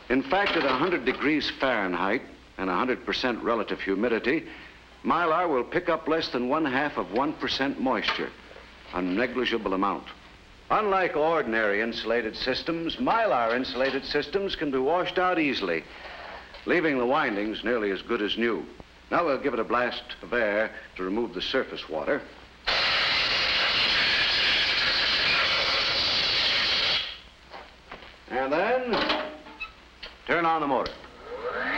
In fact, at 100 degrees Fahrenheit and 100% relative humidity, Mylar will pick up less than 0.5% moisture, a negligible amount. Unlike ordinary insulated systems, Mylar insulated systems can be washed out easily, leaving the windings nearly as good as new. Now we'll give it a blast of air to remove the surface water. And then turn on the motor.